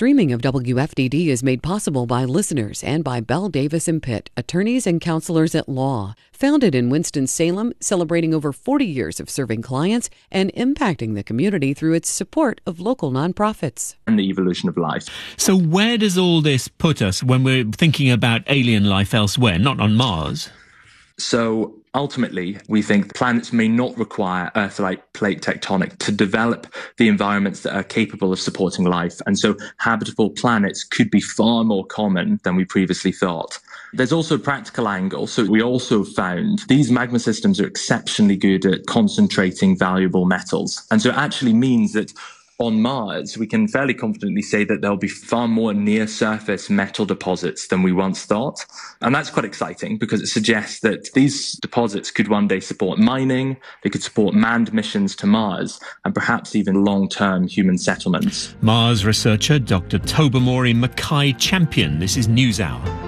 Streaming of WFDD is made possible by listeners and by Bell Davis and Pitt, attorneys and counselors at law. Founded in Winston-Salem, celebrating over 40 years of serving clients and impacting the community through its support of local nonprofits. And the evolution of life. So where does all this put us when we're thinking about alien life elsewhere, not on Mars? So ultimately, we think planets may not require Earth-like plate tectonic to develop the environments that are capable of supporting life. And so habitable planets could be far more common than we previously thought. There's also a practical angle. So we also found these magma systems are exceptionally good at concentrating valuable metals. And so it actually means that on Mars, we can fairly confidently say that there'll be far more near-surface metal deposits than we once thought. And that's quite exciting because it suggests that these deposits could one day support mining, they could support manned missions to Mars, and perhaps even long-term human settlements. Mars researcher Dr. Tobermory Mackay-Champion. This is NewsHour.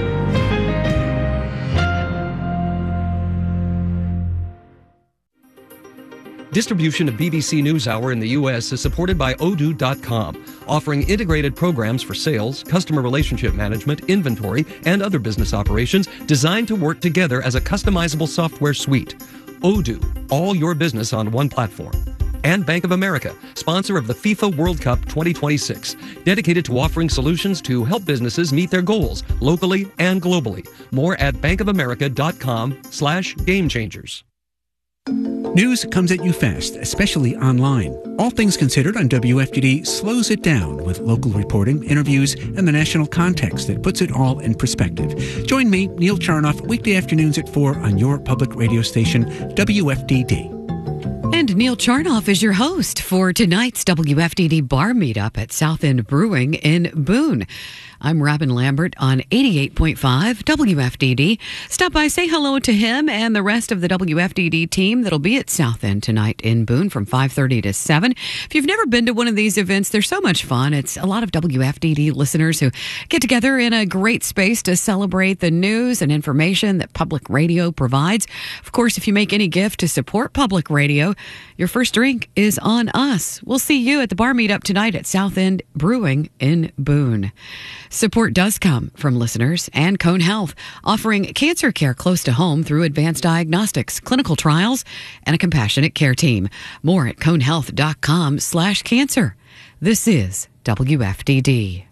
Distribution of BBC NewsHour in the U.S. is supported by Odoo.com, offering integrated programs for sales, customer relationship management, inventory, and other business operations designed to work together as a customizable software suite. Odoo, all your business on one platform. And Bank of America, sponsor of the FIFA World Cup 2026, dedicated to offering solutions to help businesses meet their goals locally and globally. More at bankofamerica.com/gamechangers. News comes at you fast, especially online. All Things Considered on WFDD slows it down with local reporting, interviews, and the national context that puts it all in perspective. Join me, Neil Charnoff, weekday afternoons at 4 on your public radio station, WFDD. And Neil Charnoff is your host for tonight's WFDD Bar Meetup at South End Brewing in Boone. I'm Robin Lambert on 88.5 WFDD. Stop by, say hello to him and the rest of the WFDD team that'll be at South End tonight in Boone from 5:30 to 7. If you've never been to one of these events, they're so much fun. It's a lot of WFDD listeners who get together in a great space to celebrate the news and information that public radio provides. Of course, if you make any gift to support public radio, your first drink is on us. We'll see you at the Bar Meetup tonight at South End Brewing in Boone. Support does come from listeners and Cone Health, offering cancer care close to home through advanced diagnostics, clinical trials, and a compassionate care team. More at conehealth.com/cancer. This is WFDD.